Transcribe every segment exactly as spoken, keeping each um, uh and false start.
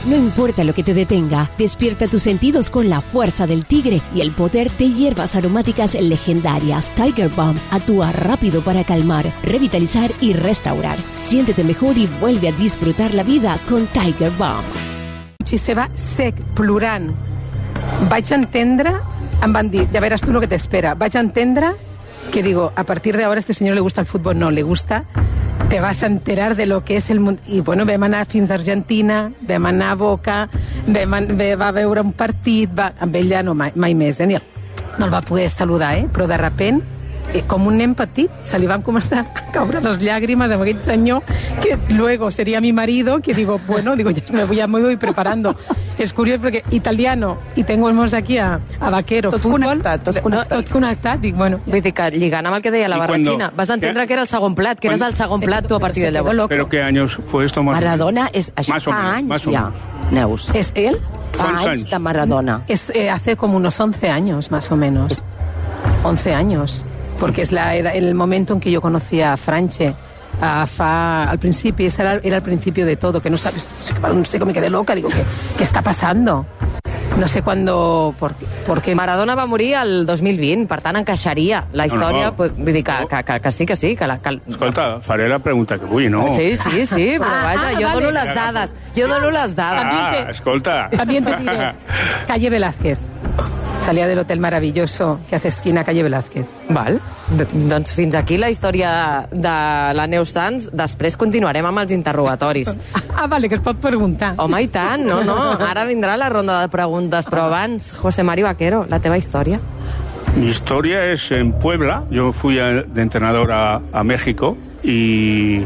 No importa lo que te detenga, despierta tus sentidos con la fuerza del tigre y el poder de hierbas aromáticas legendarias. Tiger Balm actúa rápido para calmar, revitalizar y restaurar. Siéntete mejor y vuelve a disfrutar la vida con Tiger Balm. Si se va sec, plorant, vaig entendre, em van dir, ja veràs tu lo que t'espera, vaig entendre que digo, a partir de ahora a este señor le gusta el fútbol, no, le gusta, te vas a enterar de lo que és el món. I bueno, vam anar fins a Argentina, vam anar a Boca, vam, va veure un partit, va, amb ell ja no, mai, mai més, eh? No el va poder saludar, eh? Però de repent, eh, com un nen petit, se li van començar a caure les llàgrimes amb aquell senyor que luego sería mi marido, que digo, bueno, digo, ya me voy, ya me voy preparando. És curiós perquè italiano i tenemos aquí a, a Vaquero, tot futbol, connectat, tot connectat. Tot connectat, dic, bueno. Vull dir que lligant amb el que deia la Barratxina, vas entendre que era el segon plat, que eres el segon plat tu a partir de llavors. ¿Pero qué años fue esto? Más Maradona és això Más o fa menos, anys más o ja, menos. Neus. ¿Es él? Fa ¿Cuántos anys años? de Maradona. Es, eh, hace como unos once años, más o menos. once años. Porque es la edad, el momento en que yo conocí a Franche. A fa, al principio, ese era, era el principio de todo, que no sabes, no sé, me quedé loca, digo, ¿qué, qué está pasando? No sé cuándo, por, por qué... Maradona va morir el dos mil vint, per tant encaixaria la història, No, no. pues, vull dir que, que, que, que sí, que sí. Que la, que... Escolta, faré la pregunta que vull, no? Sí, sí, sí, però Ah, vaja, ah, jo vale. dono les dades, jo dono les dades. También Ah, te- escolta. También te diré, Calle Velázquez. Salía del hotel maravilloso que hace esquina Calle Velázquez. Val. D doncs fins aquí la història de la Neus Sans. Després continuarem amb els interrogatoris. Ah, vale, que es pot preguntar. Home, i tant, no, no. Ara vindrà la ronda de preguntes, però abans, José Mari Vaquero, la teva història. Mi historia es en Puebla. Yo fui a- de entrenador a, a México y,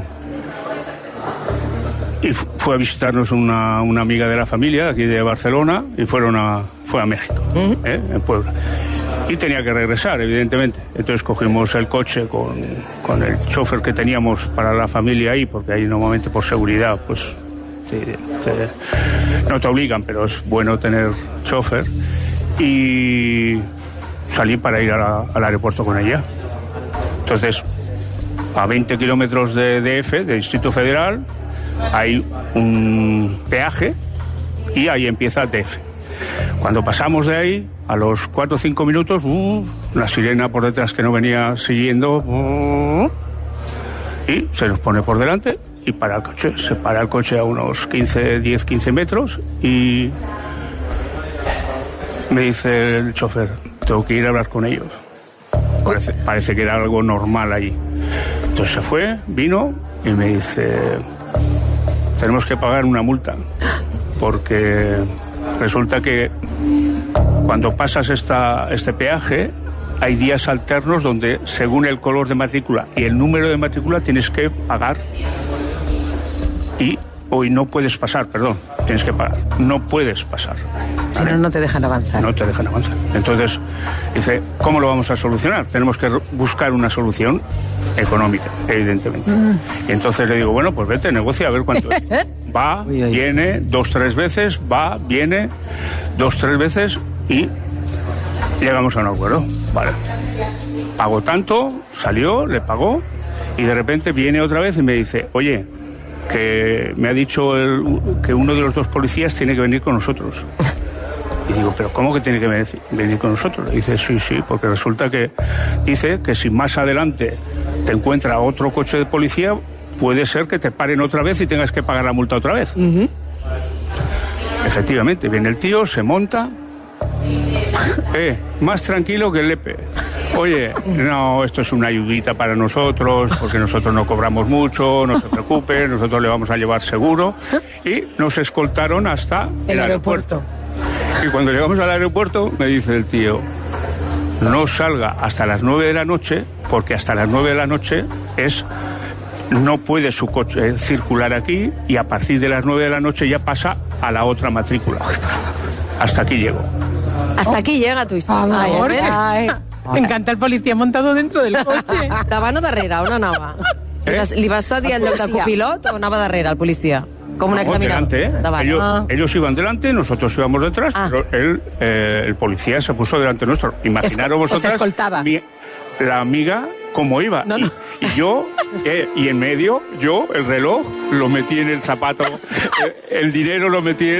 y fu- fue a visitarnos una, una amiga de la familia aquí de Barcelona y fueron a, fue a México, ¿eh? En Puebla. Y tenía que regresar, evidentemente. Entonces cogimos el coche con, con el chofer que teníamos para la familia ahí, porque ahí normalmente por seguridad pues te- te- no te obligan, pero es bueno tener chofer. Y salí para ir a la- al aeropuerto con ella. Entonces, a veinte kilómetros de D F, de Distrito Federal, hay un peaje y ahí empieza D F. Cuando pasamos de ahí, a los cuatro o cinco minutos, uh, una sirena por detrás que no venía siguiendo, uh, y se nos pone por delante y para el coche. Se para el coche a unos quince, diez, quince metros y me dice el chofer, tengo que ir a hablar con ellos. Parece, parece que era algo normal allí. Entonces se fue, vino y me dice, tenemos que pagar una multa, porque resulta que cuando pasas esta, este peaje hay días alternos donde según el color de matrícula y el número de matrícula tienes que pagar y hoy no puedes pasar, perdón, tienes que pagar, no puedes pasar. Si no, no te dejan avanzar. No te dejan avanzar. Entonces, dice, ¿cómo lo vamos a solucionar? Tenemos que buscar una solución económica, evidentemente. Mm. Y entonces le digo, bueno, pues vete, negocia a ver cuánto es. Va, Uy, uy. viene, dos, tres veces, va, viene, dos, tres veces y llegamos a un acuerdo. Vale. Pagó tanto, salió, le pagó y de repente viene otra vez y me dice, oye, que me ha dicho el- que uno de los dos policías tiene que venir con nosotros. Y digo, ¿pero cómo que tiene que venir, venir con nosotros? Y dice, sí, sí, porque resulta que dice que si más adelante te encuentra otro coche de policía, puede ser que te paren otra vez y tengas que pagar la multa otra vez. Efectivamente, viene el tío, se monta, eh, más tranquilo que el Lepe. Oye, no, esto es una ayudita para nosotros, porque nosotros no cobramos mucho, no se preocupe, nosotros le vamos a llevar seguro. Y nos escoltaron hasta el, El aeropuerto. aeropuerto. Y cuando llegamos al aeropuerto, me dice el tío, no salga hasta las nueve de la noche, porque hasta las nueve de la noche es, no puede su coche circular aquí, y a partir de las nueve de la noche ya pasa a la otra matrícula. Hasta aquí llego. Hasta aquí llega tu història. Ai, amor. Ai, Me encanta el policía montado dentro del coche. davant o darrere, on anava? Li vas, li vas cedir el lloc de copilot o anava darrere, el policia? Com un Vamos examinador? delante, ¿eh? Davant. Ellos, Ah. ellos iban delante, nosotros íbamos detrás, Ah. pero él, eh, el policía se puso delante nuestro. Imaginaros Esco- os vosotras escoltaba. mi- la amiga cómo iba. No, no. Y, y yo, eh, y en medio, yo, el reloj, lo metí en el zapato, eh, el dinero lo metí en